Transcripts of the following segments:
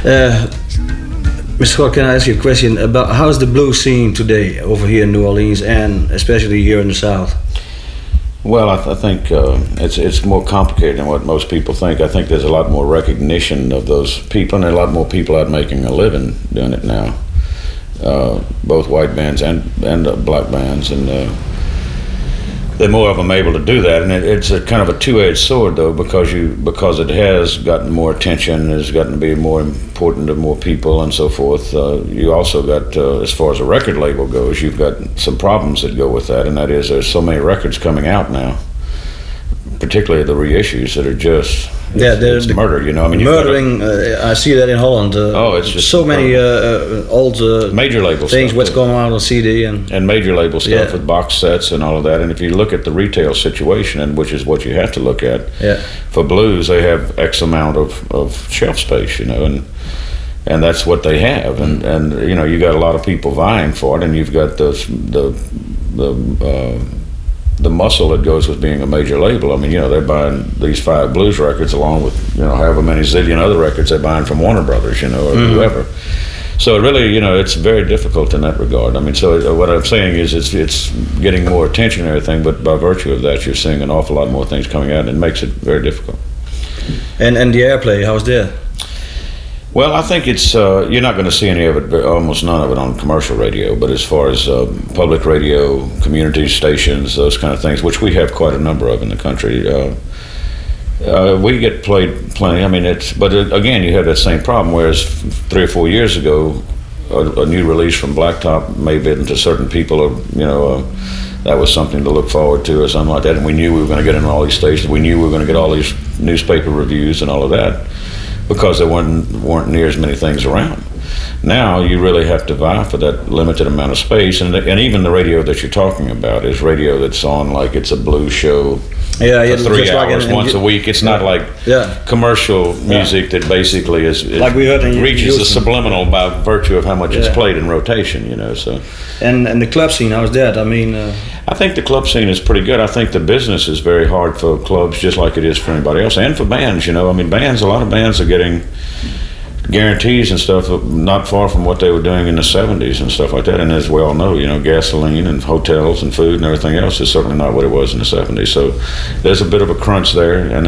Mr. Scott, can I ask you a question about how's the blues scene today over here in New Orleans and especially here in the South? Well, I think it's more complicated than what most people think. I think there's a lot more recognition of those people, and there are a lot more people out making a living doing it now. Both white bands and black bands, and there are more of them able to do that. And it's a kind of a two-edged sword, though, because it has gotten more attention, has gotten to be more important to more people, and so forth. You also got, as far as a record label goes, you've got some problems that go with that, and that is there's so many records coming out now, particularly the reissues that are just it's murder. You know, I mean, murdering. I see that in Holland. It's just so many old major label things. Stuff, what's going on CD and major label stuff with box sets and all of that. And if you look at the retail situation, and which is what you have to look at for blues, they have X amount of shelf space. You know, and that's what they have. And you know, you got a lot of people vying for it, and you've got the muscle that goes with being a major label. I mean, you know, they're buying these 5 blues records along with, you know, however many zillion other records they're buying from Warner Brothers, you know, or whoever. So it really, you know, it's very difficult in that regard. I mean, so what I'm saying is it's getting more attention and everything, but by virtue of that, you're seeing an awful lot more things coming out, and it makes it very difficult. And the airplay, how's that? Well, I think it's you're not going to see any of it, almost none of it on commercial radio, but as far as public radio, community stations, those kind of things, which we have quite a number of in the country, we get played plenty. I mean, but again, you have that same problem, whereas 3 or 4 years ago, a new release from Blacktop may have been to certain people, you know, that was something to look forward to or something like that, and we knew we were going to get in all these stations, we knew we were going to get all these newspaper reviews and all of that, because there weren't near as many things around. Now you really have to vie for that limited amount of space, and even the radio that you're talking about is radio that's on like it's a blues show for 3 hours once a week. It's not like commercial music that basically is like we heard reaches the subliminal by virtue of how much it's played in rotation, you know. So and the club scene, how's that? I mean, I think the club scene is pretty good. I think the business is very hard for clubs, just like it is for anybody else, and for bands. You know, I mean, a lot of bands are getting guarantees and stuff not far from what they were doing in the 70s and stuff like that. And as we all know, you know, gasoline and hotels and food and everything else is certainly not what it was in the 70s. So there's a bit of a crunch there, and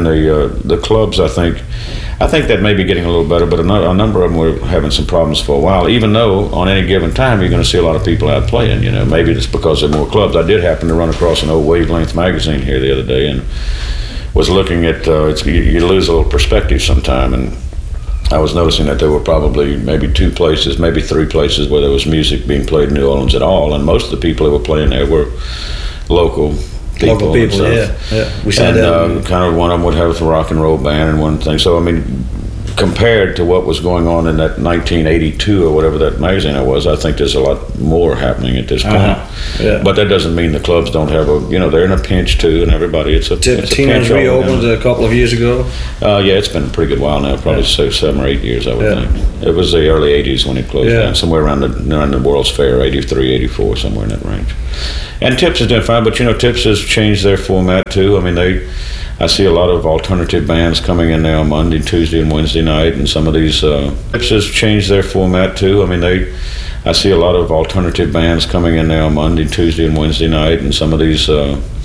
the clubs, I think that may be getting a little better, but a number of them were having some problems for a while, even though on any given time you're going to see a lot of people out playing. You know, maybe it's because there are more clubs. I did happen to run across an old Wavelength magazine here the other day and was looking at you lose a little perspective sometime, and I was noticing that there were probably maybe 2 places, maybe 3 places where there was music being played in New Orleans at all, and most of the people that were playing there were local people. We saw that. Kind of one of them would have a rock and roll band and one thing. So I mean, compared to what was going on in that 1982 or whatever that magazine was, I think there's a lot more happening at this point. But that doesn't mean the clubs don't have they're in a pinch too, and everybody, it's a Tina's reopened a couple of years ago. It's been a pretty good while now, probably 7 or 8 years, I would think. It was the early 80s when it closed down, somewhere around the World's Fair, 83, 84, somewhere in that range. And Tips is doing fine, but you know, Tips has changed their format too. I mean, I see a lot of alternative bands coming in now Monday, Tuesday, and Wednesday night, and some of these Tips has changed their format too. I mean, I see a lot of alternative bands coming in now Monday, Tuesday, and Wednesday night, and some of these